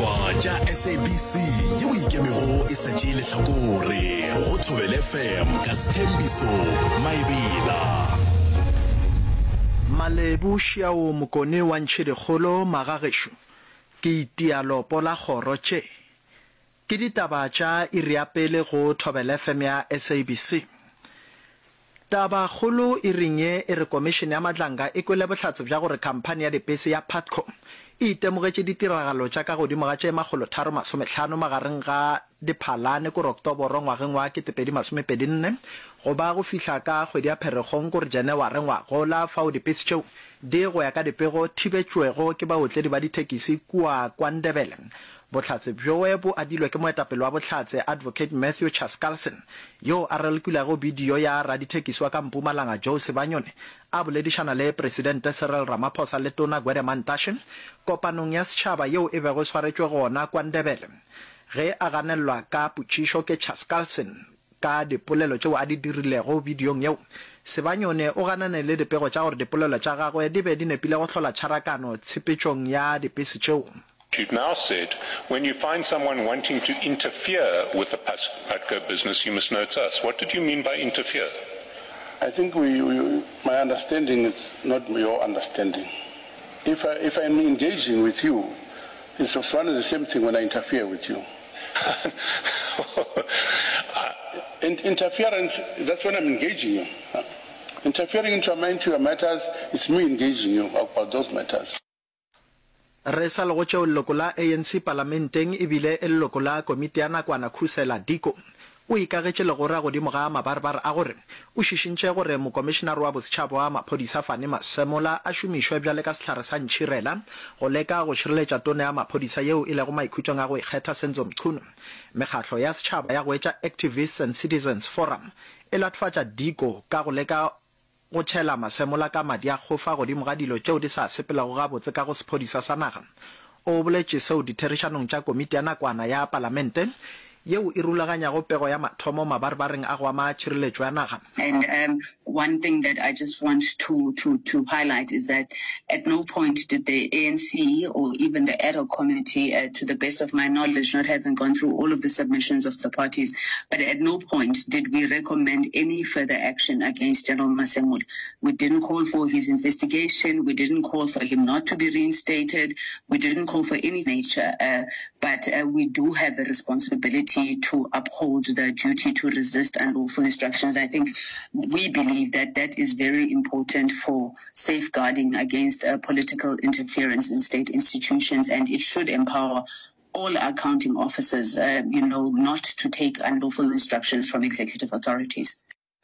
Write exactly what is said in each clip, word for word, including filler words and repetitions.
ditaba tša S A B C yeo ikemego e setše lehlakore go Thobela F M ka Sthembiso Maebela. Malebušiao mokone wa ntšhedikgolo magagesho ke itialo pola kgoro tše ke ditaba tša iri ya pele go Thobela F M ya S A B C. Taba kgolo e ringe e re komishene ya Madlanga e kwele bohlatse bja gore kampane ya dipese ya Patco e itemogetše ditiragalo tša ka godimo ga tše makgolo tharo masomehlano magareng ga diphalane kore Oktoboro ngwageng wa ketepedi masomepedi nne go ba go fihla ka kgwedi ya Pherekgong kore Janaware ngwagola fao dipese tšeo di go ya ka dipego thibetšwego ke baotledi ba dithekisi kua kwa Ndebele. Bohlatse bjoe bo adilwe ke moetapele wa bohlatse Advocate Matthew Chaskalson yo a relekilego bidio ya radithekisi wa ka Mpumalanga Joe Sebanyone a boledišana le Presidente Cyril Ramaphosa le Tona Gwede Mantashe kopanong ya setšhaba yeo e bego swaretšwe gona kwa Ndebele ge a ganelwa ka potšišo ke Chaskalson ka dipolelo tšeo a di dirilego bidiong yeo. Sebanyone o ganane le dipego tša gore dipolelo tša gagwe di be di nepile go hlola tšharakano tshepetšong ya dipese tšeo. You've now said, when you find someone wanting to interfere with the Patco business, you must know it's us. What did you mean by interfere? I think we, we, my understanding is not your understanding. If, I, if I'm engaging with you, it's one and the same thing when I interfere with you. In, interference, that's when I'm engaging you. Interfering into your matters, it's me engaging you about those matters. Re sa lego tšeo leloko la A N C parlamenteng ebile e leloko la komiti ya nakwana Khusela Diko o ikagetše le gore godimo ga mabarbar a gore o šišintše gore mokomišenare wa bosetšhaba wa maphodisa Fane Masemola a šomišwe bjale ka sehlare sa ntšhirela go leka go šireletša tone ya maphodisa yeo e lego maikhutšong a go ikgetha Senzo Mchunu. Mekgatlo ya setšhaba ya go etša Activists and Citizens Forum e latfatša Diko ka go leka go tšhela Masemola ka madi a gofa godimo ga dilo tšeo di sa sepelago gabotse ka go sephodisa sa naga. O boletše seo ditherišanong tša komiti ya nakwana ya palamente yeo e rulaganyago pego ya mathomo mabarbareng a go ama tšhireletšo ya naga. And um, one thing that I just want to, to, to highlight is that at no point did the A N C or even the ad hoc committee, uh, to the best of my knowledge, not having gone through all of the submissions of the parties, but at no point did we recommend any further action against General Masemola. We didn't call for his investigation. We didn't call for him not to be reinstated. We didn't call for any nature, uh, but uh, we do have a responsibility to uphold the duty to resist unlawful instructions. I think we believe that that is very important for safeguarding against uh, political interference in state institutions, and it should empower all accounting officers, uh, you know, not to take unlawful instructions from executive authorities.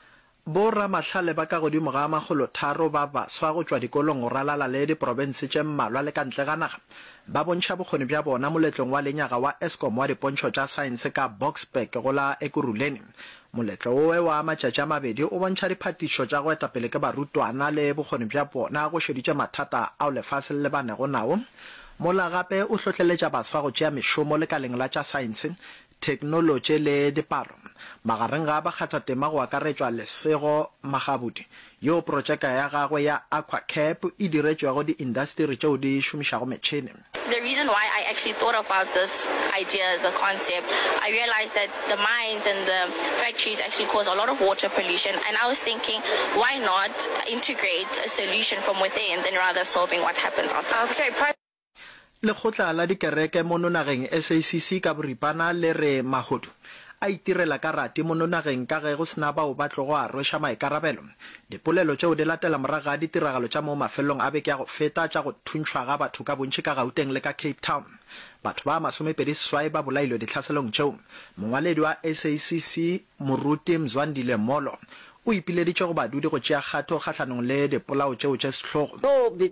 Borra mahlale ba ka godimo ga magolo tharo ba baswa go tšwa dikolong go ralala le diprovinse tše mmalwa le ka ntle ga naga ba bontšha bokgoni bja bona moletlong wa lenyaga wa Eskom wa dipontšho tša saense ka Boksburg go la Ekurhuleni. Moletlo oe wa matšatši a mabedi o bontšha diphatišo tša go etapele ke barutwana le bokgoni bja bona go šeditše mathata ao lefase le banego nao. Mola gape o hlotleletša baswa go tšea mešomo lekaleng la tša saense, teknolotši le diparo. Magareng ga bakgathatema go akaretšwa Lesego Magabudi yo projeka ya gagwe ya Aquacap e diretšwago di-industry tšeo di šomišago metšhene. The reason why I actually thought about this idea as a concept, I realized that the mines and the factories actually cause a lot of water pollution, and I was thinking, why not integrate a solution from within than rather solving what happens outside. Okay. Lekgotla la dikereke mo nageng S A C C ka boripana le re mahodu a itirela ka rati mo nageng ka ge go sena bao ba tlogo a rwesha maikarabelo. Dipolelo tšeo di latela moraga ditiragalo tša mo mafelong a beke ya go feta tša go thuntšhwa ga batho ka bontši ka Gauteng le ka Cape Town. Batho ba masomepedi seswai ba bolailwe ditlhaselong tšeo. Mongwaledi wa S A C C Moruti Mzwandile Molo o ipileditše go badudi go tšea kgato kgatlhanong le dipolao tšeo tše sehlogo.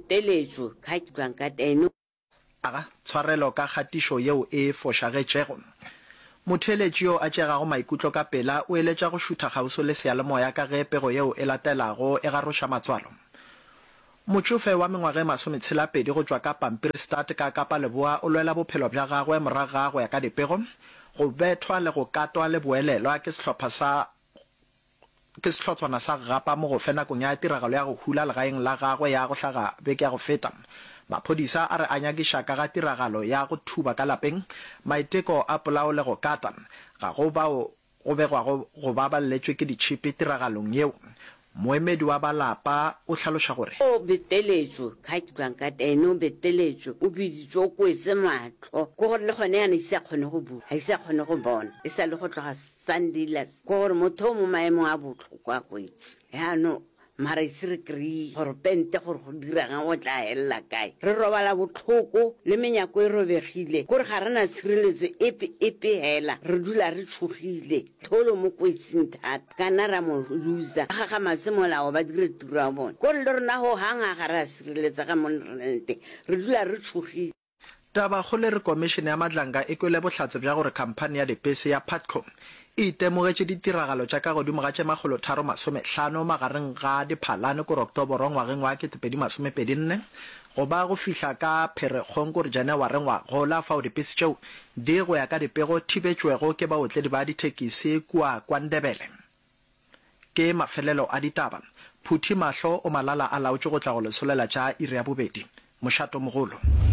Aga tshwarelo ka kgatišo yeo e fošagetšego. Motheletši yo a tšegago maikutlo ka pela o eletša go šutha kgauso le sealemoya ka ge pego yeo e latelago e garroša matswalo. Motšofe wa mengwaga e masometshela-pedi go tšwa ka Pampierstad ka Kapa Leboa o lwela bophelo bja gagwe moraga go ya ka dipego, go bethwa le go katwa le boelelwa ke sehlopha sa ke sehlotswana sa gapa mo go fe nakong ya tiragalo ya go hula legaeng la gagwe ya go hlaga beke ya go feta. maphodisa a re a nyakiša ka ga tiragalo ya go thuba ka lapeng maiteko a polao le go kata ga go bao go begwago go ba balletšwe ke ditšhipi tiragalong yeo. Moemedi wa balapa o tlhaloša gore o beteletšo ka ke tswang ka tene o beteletšo o biditšo o kwetse matlho ko gore le gone yana ise a kgone go bua ga ise a kgone go bona e sa le go tloga sundayless ko gore motho o mo maemong a botlhoko a kwetse yaanong mara ise re kry-e gore pente gore go dirang o tla elela kae re robala botlhoko le menyako e robegile kore ga re na tshireletso epe epe hela re dula re tshogile tholo mo kwetseng thata ka nna ra mo losa ga ga masemolao ba dire tiro ya bone kore le rona go hanga ga re a sireletsa ka monrente re dula re tshogile. Taba go le re komišene ya Madlanga e kwele bohlatse bja gore khamphane ya dibese ya Patco e itemogetše ditiragalo tša ka godimo ga tše magolo tharo masomehlano magareng ga diphalane kore oktoboro ngwageng wa ketepedi masomepedi nne go ba go fihla ka pherekgong kore januareng wa gola fao dibese tšeo di go ya ka dipego thibetšwego ke baotledi ba dithekisi kua kwa Ndebele. Ke mafelelo a ditaba Phuthi Mahlo o malala a laotše go tla go lesolela tša iri ya bobedi mošato mogolo.